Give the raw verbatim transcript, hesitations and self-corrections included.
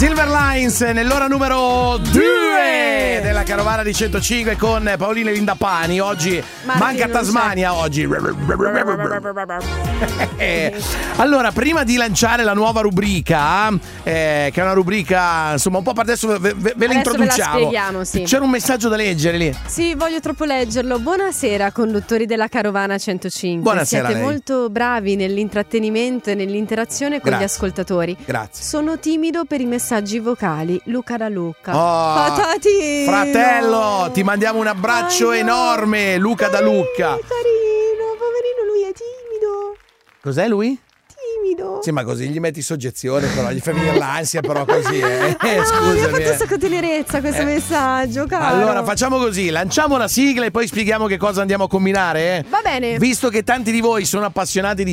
Silverlines nell'ora numero due della carovana di centocinque con Paolina e Linda Pani. Oggi Martin manca non Tasmania c'è. oggi. Allora, prima di lanciare la nuova rubrica, eh, che è una rubrica insomma un po' per adesso ve, ve, ve la Adesso ve la introduciamo. spieghiamo, sì. C'era un messaggio da leggere lì. Sì, voglio troppo leggerlo. Buonasera, conduttori della carovana centocinque. Buonasera a Siete lei. molto bravi nell'intrattenimento e nell'interazione con Grazie. gli ascoltatori. Grazie. Sono timido per i messaggi vocali. Luca da Luca. Oh, Patatino! fratello, ti mandiamo un abbraccio Ai, no. enorme, Luca da Carino, Lucca. Carino, poverino, lui è timido. Cos'è lui? Timido. Sì, ma così gli metti soggezione, però gli fai venire l'ansia, però così, eh. eh Ah, mi ha scusami. fatto un eh. sacco tenerezza questo Eh. messaggio, caro. Allora, facciamo così, lanciamo la sigla e poi spieghiamo che cosa andiamo a combinare, eh. Va bene. Visto che tanti di voi sono appassionati di